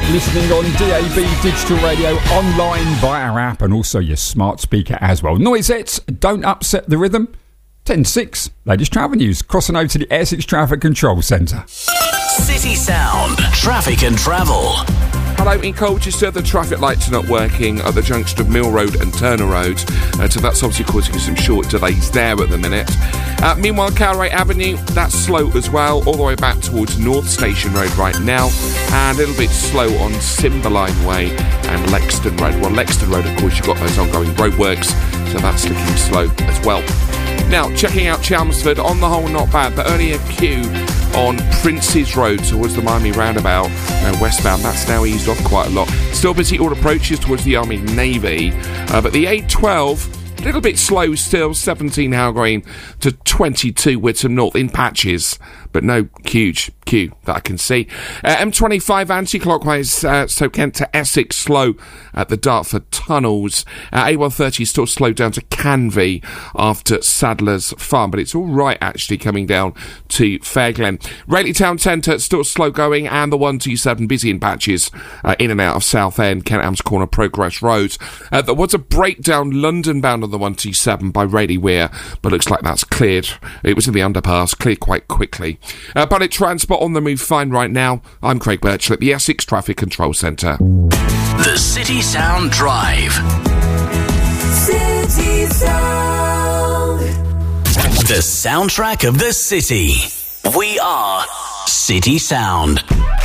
listening on DAB Digital Radio, online via our app and also your smart speaker as well. Noisettes, don't upset the rhythm. 10-6, latest travel news. Crossing over to the Essex Traffic Control Centre. City Sound, traffic and travel. Hello, in Colchester, the traffic lights are not working at the junction of Mill Road and Turner Road, so that's obviously causing some short delays there at the minute. Meanwhile, Calray Avenue, that's slow as well, all the way back towards North Station Road right now, and a little bit slow on Cymberline Way and Lexton Road. Well, Lexton Road, of course, you've got those ongoing roadworks, so that's looking slow as well. Now, checking out Chelmsford, on the whole not bad, but only a queue on Princes Road towards the Miami Roundabout westbound. That's now eased off quite a lot. Still busy all approaches towards the Army Navy, but the A12, a little bit slow still, 17 now going to 22 Whittam North in patches, but no huge queue that I can see. M25 anti-clockwise, Stoke Kent to Essex, slow at the Dartford tunnels. A130 still slowed down to Canvey after Sadler's Farm, but it's all right actually coming down to Fairglen. Rayleigh Town Centre still slow going, and the 127 busy in patches in and out of Southend, Kent Arms Corner, Progress Road. There was a breakdown London bound on the 127 by Rayleigh Weir, but looks like that's cleared. It was in the underpass, cleared quite quickly. Public transport on the move fine right now. I'm Craig Birchall at the Essex Traffic Control Centre. The City Sound Drive. City Sound. The soundtrack of the city. We are City Sound.